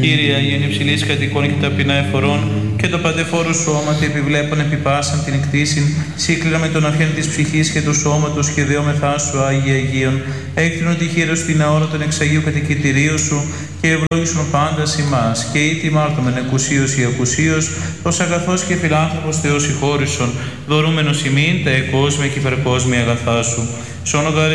Κύριε, Αγίον υψηλής κατοικών και ταπεινά εφορών, και το παντεφόρου σώματι επιβλέπων επί πάσαν την εκτίσιν, σύκληρα με τον αρχαίον της ψυχής και του σώματος και δεόμεθά σου, Άγιε Αγίων, έκτηνον τη χείρα στην αόρα των εξαγίου κατοικητηρίου σου, και ευλόγησον πάντα ημάς, και ήτι μάρτωμεν εκουσίως ή ακουσίως, ως αγαθός και φιλάνθρωπος Θεός ηχώρησον, δωρούμενος ημίν τα εκόσμια και υπερκόσμια αγαθά σου.